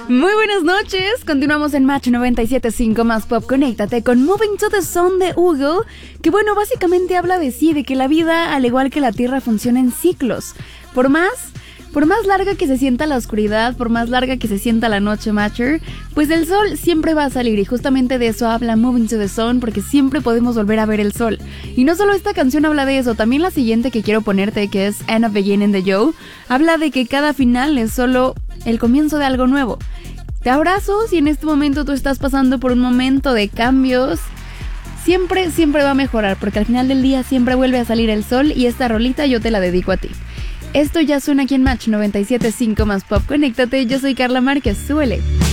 Muy buenas noches, continuamos en Match 97.5 más Pop. Conéctate con Moving to the Sun de Hugo, que bueno, básicamente habla de sí, de que la vida, al igual que la Tierra, funciona en ciclos. Por más larga que se sienta la oscuridad, por más larga que se sienta la noche, Matcher, pues el sol siempre va a salir, y justamente de eso habla Moving to the Sun, porque siempre podemos volver a ver el sol. Y no solo esta canción habla de eso, también la siguiente que quiero ponerte, que es End of Beginning de Joe, habla de que cada final es solo el comienzo de algo nuevo. Te abrazo si en este momento tú estás pasando por un momento de cambios. Siempre va a mejorar, porque al final del día siempre vuelve a salir el sol, y esta rolita yo te la dedico a ti. Esto ya suena aquí en Match 97.5 más Pop. Conéctate, yo soy Carla Márquez, súbele.